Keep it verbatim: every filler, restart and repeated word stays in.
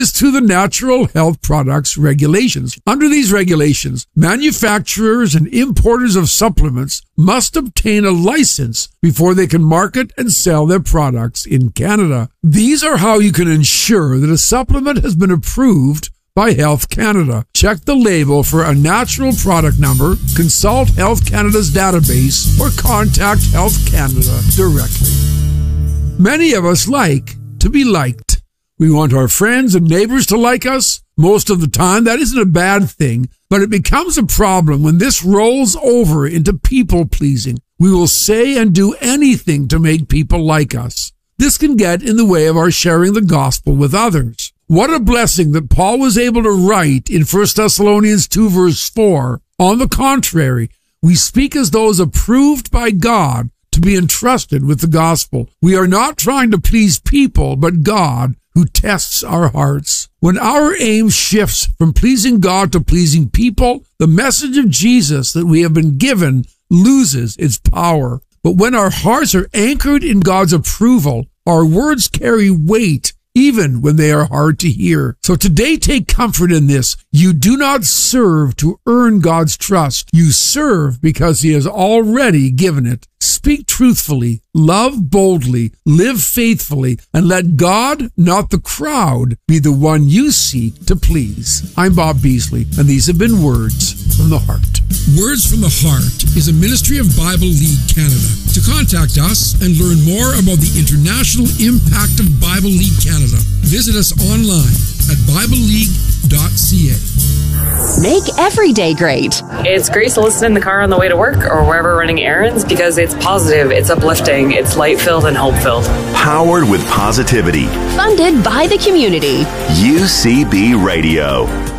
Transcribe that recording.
is to the Natural Health Products Regulations. Under these regulations, manufacturers and importers of supplements must obtain a license before they can market and sell their products in Canada. These are how you can ensure that a supplement has been approved by Health Canada. Check the label for a natural product number, consult Health Canada's database, or contact Health Canada directly. Many of us like to be liked. We want our friends and neighbors to like us. Most of the time, that isn't a bad thing, but it becomes a problem when this rolls over into people-pleasing. We will say and do anything to make people like us. This can get in the way of our sharing the gospel with others. What a blessing that Paul was able to write in First Thessalonians two, verse four. On the contrary, we speak as those approved by God to be entrusted with the gospel. We are not trying to please people, but God, who tests our hearts. When our aim shifts from pleasing God to pleasing people, the message of Jesus that we have been given loses its power. But when our hearts are anchored in God's approval, our words carry weight, even when they are hard to hear. So today, take comfort in this. You do not serve to earn God's trust. You serve because He has already given it. Speak truthfully, love boldly, live faithfully, and let God, not the crowd, be the one you seek to please. I'm Bob Beasley, and these have been Words from the Heart. Words from the Heart is a ministry of Bible League Canada. To contact us and learn more about the international impact of Bible League Canada, visit us online at bible league dot c a. Make every day great. It's great to listen in the car on the way to work or wherever running errands because it's positive, it's uplifting, it's light-filled and hope-filled. Powered with positivity. Funded by the community. U C B Radio.